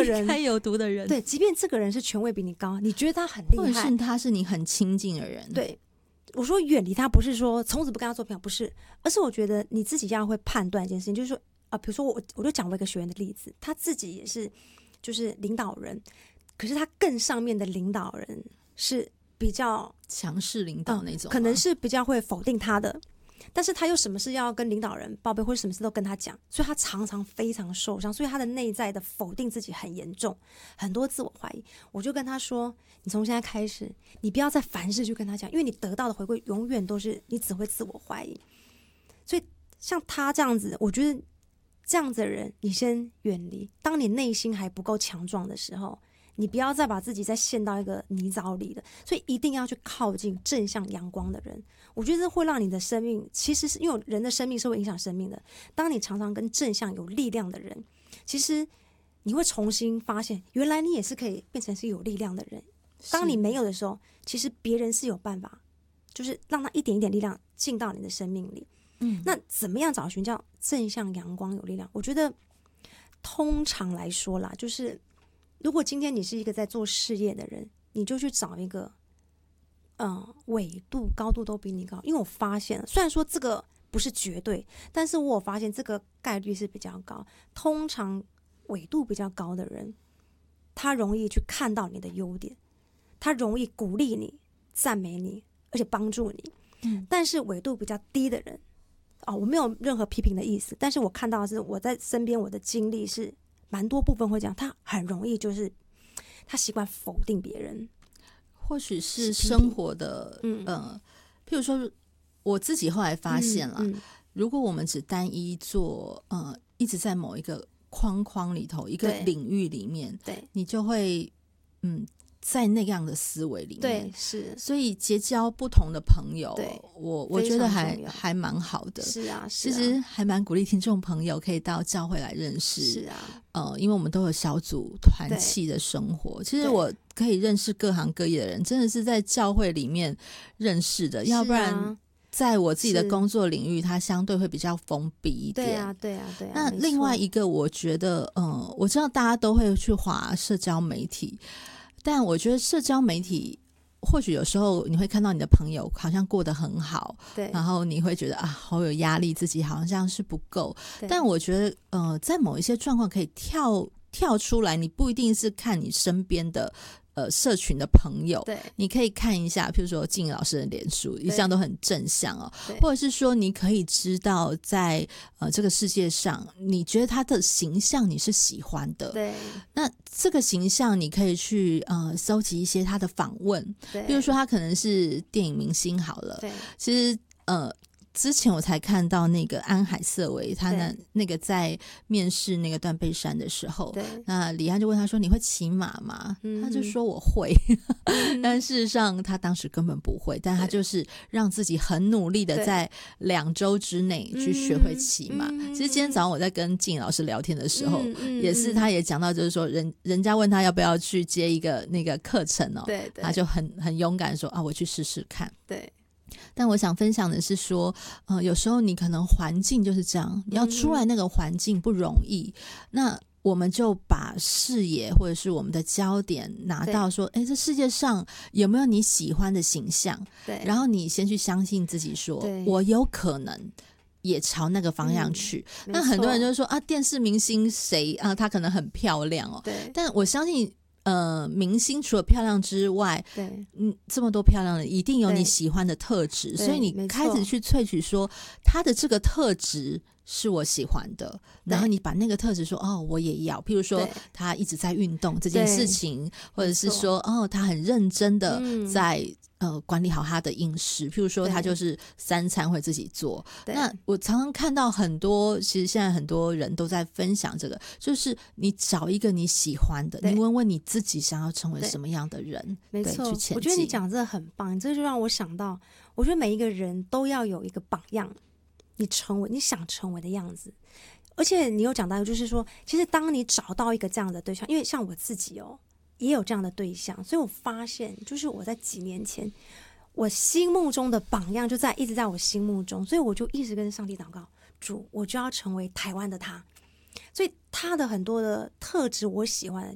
人离开有毒的人， 对，即便这个人是权位比你高，你觉得他很厉害， 或者是他是你很亲近的人， 对，我说远离他不是说从此不跟他做朋友，不是，而是我觉得你自己要会判断一件事情，就是说比如说我就讲我一个学员的例子，他自己也是就是领导人，可是他更上面的领导人是比较强势领导那种， 可能是比较会否定他的，但是他又什么事要跟领导人报备，或者什么事都跟他讲，所以他常常非常受伤，所以他的内在的否定自己很严重，很多自我怀疑。我就跟他说，你从现在开始，你不要再凡事去跟他讲，因为你得到的回馈永远都是你只会自我怀疑。所以像他这样子，我觉得这样子的人你先远离，当你内心还不够强壮的时候，你不要再把自己再陷到一个泥沼里了，所以一定要去靠近正向阳光的人。我觉得这会让你的生命，其实是因为人的生命是会影响生命的。当你常常跟正向有力量的人，其实你会重新发现，原来你也是可以变成是有力量的人。当你没有的时候，其实别人是有办法，就是让他一点一点力量进到你的生命里。那怎么样找寻叫正向阳光有力量？我觉得通常来说啦，就是如果今天你是一个在做事业的人，你就去找一个纬度高度都比你高，因为我发现虽然说这个不是绝对，但是我有发现这个概率是比较高。通常纬度比较高的人，他容易去看到你的优点，他容易鼓励你、赞美你，而且帮助你。但是纬度比较低的人，我没有任何批评的意思，但是我看到的是我在身边我的经历是蛮多部分会讲，他很容易就是他习惯否定别人。 或许是生活的譬如说我自己后来发现了，如果我们只单一做一直在某一个框框里头一个领域里面，对，你就会在那样的思维里面， 对，是， 所以结交不同的朋友，我觉得还蛮好的。 是啊， 其实还蛮鼓励听众朋友可以到教会来认识。 是啊， 因为我们都有小组团契的生活，其实我可以认识各行各业的人，真的是在教会里面认识的，要不然在我自己的工作领域，它相对会比较封闭一点。 对啊。 那另外一个，我觉得，我知道大家都会去滑社交媒体，但我觉得社交媒体或许有时候你会看到你的朋友好像过得很好，对，然后你会觉得好有压力，自己好像是不够。但我觉得，在某一些状况可以跳出来，你不一定是看你身边的社群的朋友，对，你可以看一下，譬如说静老师的脸书，一向都很正向或者是说你可以知道在这个世界上，你觉得他的形象你是喜欢的，对，那这个形象你可以去搜集一些他的访问，对，比如说他可能是电影明星好了，对，其实之前我才看到那个安海瑟薇，他那个在面试那个断背山的时候，那李安就问他说：“你会骑马吗？”他就说：“我会。”但事实上他当时根本不会，但他就是让自己很努力的在2周之内去学会骑马。其实今天早上我在跟静老师聊天的时候，也是他也讲到，就是说人家问他要不要去接一个那个课程他就很勇敢说：“我去试试看。”对。但我想分享的是说，有时候你可能环境就是这样，你要出来那个环境不容易，那我们就把视野或者是我们的焦点拿到说，这世界上有没有你喜欢的形象？对，然后你先去相信自己说，我有可能也朝那个方向去。那很多人就说电视明星谁她可能很漂亮对，但我相信。明星除了漂亮之外，对，这么多漂亮的，一定有你喜欢的特质，所以你开始去萃取说他的这个特质是我喜欢的，然后你把那个特质说我也要，譬如说他一直在运动这件事情，或者是说他很认真的在管理好他的饮食，譬如说他就是3餐会自己做。那我常常看到很多，其实现在很多人都在分享这个，就是你找一个你喜欢的，你问问你自己想要成为什么样的人，没错，去前进。 我觉得你讲这个很棒，这就让我想到，我觉得每一个人都要有一个榜样，你想成为的样子。而且你有讲到，就是说，其实当你找到一个这样的对象，因为像我自己也有这样的对象，所以我发现就是我在几年前我心目中的榜样就一直在我心目中，所以我就一直跟上帝祷告，主，我就要成为台湾的他。所以他的很多的特质我喜欢，